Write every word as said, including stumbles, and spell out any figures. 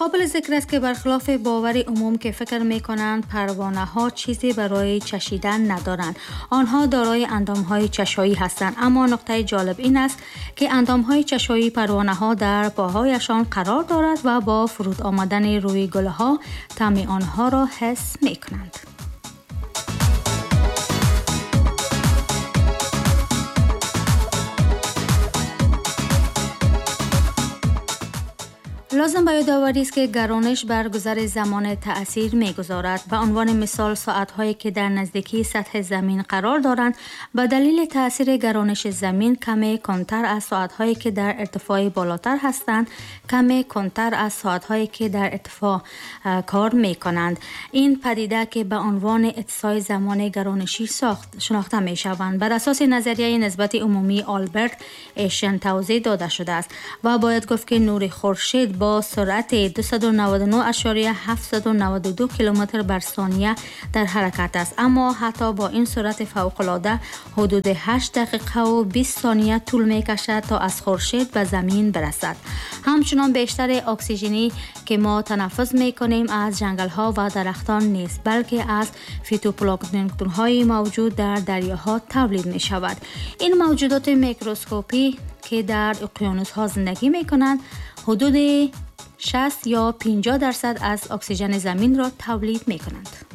قابل ذکر است که برخلاف باور عموم که فکر می‌کنند پروانه ها چیزی برای چشیدن ندارند، آنها دارای اندام های چشایی هستند. اما نکته جالب این است که اندام های چشایی پروانه ها در پاهایشان قرار دارد و با فرود آمدن روی گل ها طعم آنها را حس می‌کنند. لازم به یادآوری است که گرانش بر گذر زمان تأثیر می‌گذارد. به عنوان مثال ساعت‌هایی که در نزدیکی سطح زمین قرار دارند به دلیل تأثیر گرانش زمین کمی کمتر از ساعت‌هایی که در ارتفاع بالاتر هستند، کمی کمتر از ساعت‌هایی که در ارتفاع کار می‌کنند. این پدیده که به عنوان اتساع زمان گرانشی ساخت شناخته می‌شوند بر اساس نظریه نسبت عمومی آلبرت اینشتین توضیح داده شده است و باید گفت که نور خورشید با سرعت دویست و نود و نه اعشاریه هفتصد و نود و دو کیلومتر بر ثانیه در حرکت است، اما حتی با این سرعت فوق‌العاده حدود هشت دقیقه و بیست ثانیه طول می‌کشد تا از خورشید به زمین برسد. همچنان بیشتر اکسیژنی که ما تنفس می‌کنیم از جنگل‌ها و درختان نیست، بلکه از فیتوپلانکتون‌های موجود در دریاها تولید می‌شود. این موجودات میکروسکوپی که در اقیانوس‌ها زندگی می‌کنند حدود شصت یا پنجاه درصد از اکسیژن زمین را تولید می‌کنند.